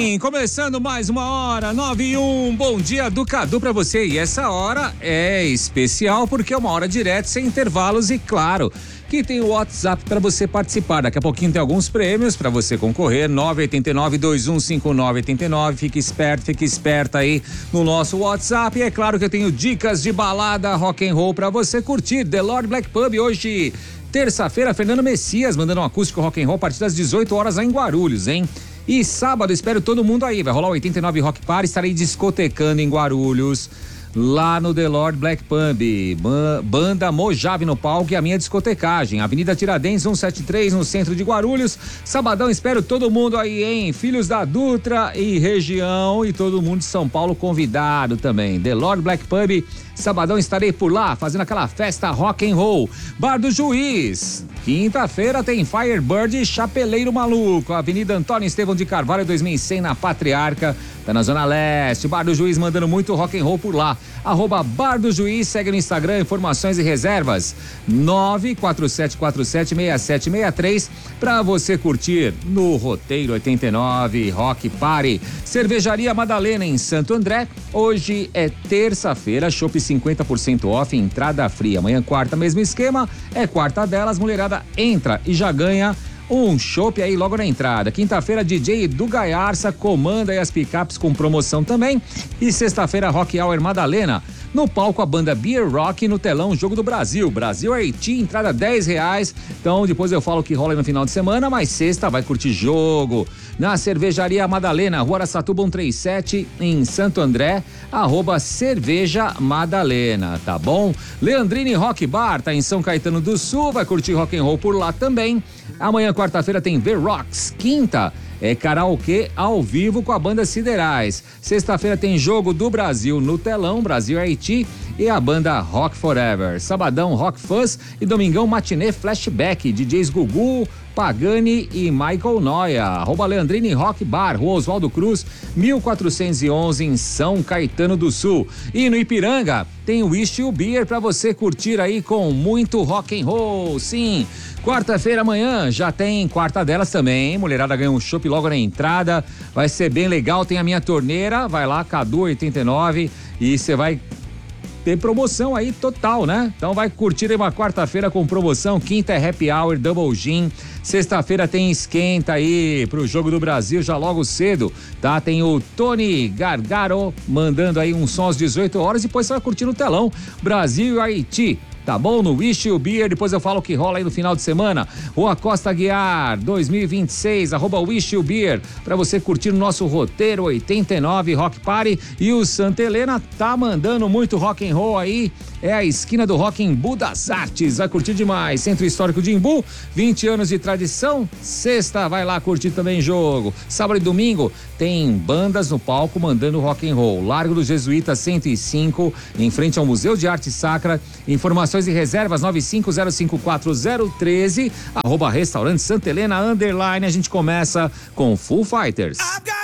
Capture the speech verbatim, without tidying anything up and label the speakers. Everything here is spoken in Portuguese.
Speaker 1: Sim, começando mais uma hora, nove e um, bom dia do Cadu pra você. E essa hora é especial porque é uma hora direta, sem intervalos e claro, que tem o WhatsApp para você participar. Daqui a pouquinho tem alguns prêmios para você concorrer, nove oito nove, dois um cinco nove oito nove. Fique esperto, fique esperta aí no nosso WhatsApp. E é claro que eu tenho dicas de balada rock and roll para você curtir. The Lord Black Pub hoje, terça-feira, Fernando Messias mandando um acústico rock and roll a partir das dezoito horas lá em Guarulhos, hein? E sábado, espero todo mundo aí, vai rolar o oitenta e nove Rock Party, estarei discotecando em Guarulhos, lá no The Lord Black Pub, banda Mojave no palco e a minha discotecagem, Avenida Tiradentes cento e setenta e três, no centro de Guarulhos. Sabadão, espero todo mundo aí, hein? Filhos da Dutra e região e todo mundo de São Paulo convidado também. The Lord Black Pub, sabadão estarei por lá, fazendo aquela festa rock and roll. Bar do Juiz, quinta-feira tem Firebird e Chapeleiro Maluco, Avenida Antônio Estevão de Carvalho dois mil e cem, na Patriarca, tá na Zona Leste. Bar do Juiz mandando muito rock and roll por lá. Arroba Bar do Juiz, segue no Instagram, informações e reservas nove quatro sete quatro sete seis sete seis três pra você curtir no Roteiro oitenta e nove Rock Party. Cervejaria Madalena em Santo André, hoje é terça-feira, chopp cinquenta por cento off, entrada fria. Amanhã quarta, mesmo esquema, é quarta delas, mulherada entra e já ganha um chopp aí logo na entrada. Quinta-feira, D J do Gaiarça comanda aí as picapes com promoção também. E sexta-feira, Rock Hour Madalena. No palco, a banda Beer Rock, no telão, Jogo do Brasil. Brasil Haiti, entrada dez reais. Então, depois eu falo o que rola aí no final de semana, mas sexta vai curtir jogo. Na Cervejaria Madalena, Rua Araçatuba cento e trinta e sete, em Santo André, arroba Cerveja Madalena, tá bom? Leandrini Rock Bar, tá em São Caetano do Sul, vai curtir rock and roll por lá também. Amanhã, quarta-feira, tem The Rocks. Quinta, é karaokê ao vivo com a banda Siderais. Sexta-feira tem Jogo do Brasil no telão, Brasil Haiti e a banda Rock Forever. Sabadão, Rock Fuzz e domingão, matinê Flashback, D Js Gugu, Pagani e Michael Noia. Arroba Leandrini Rock Bar, Rua Oswaldo Cruz, mil quatrocentos e onze, em São Caetano do Sul. E no Ipiranga tem o Wish You Beer pra você curtir aí com muito rock and roll. Sim, quarta-feira amanhã já tem quarta delas também, hein? Mulherada ganha um chopp logo na entrada, vai ser bem legal, tem a minha torneira, vai lá, Cadu oitenta e nove, e você vai ter promoção aí total, né? Então vai curtir aí uma quarta-feira com promoção, quinta é Happy Hour, Double Gin, sexta-feira tem esquenta aí pro Jogo do Brasil já logo cedo, tá? Tem o Tony Gargaro mandando aí um som às dezoito horas, depois você vai curtir no telão, Brasil e Haiti. Tá bom? No Wish You Beer, depois eu falo o que rola aí no final de semana. Rua Costa Guiar, dois mil e vinte e seis, arroba Wish You Beer, pra você curtir o nosso Roteiro oitenta e nove Rock Party. E o Santa Helena tá mandando muito rock and roll aí. É a esquina do rock em Embu das Artes, vai curtir demais. Centro Histórico de Embu, vinte anos de tradição. Sexta, vai lá curtir também jogo. Sábado e domingo tem bandas no palco mandando rock and roll. Largo do Jesuíta cento e cinco, em frente ao Museu de Arte Sacra. Informações e reservas nove cinco zero cinco quatro zero um três, arroba Restaurante Santa Helena, underline. A gente começa com Foo Fighters.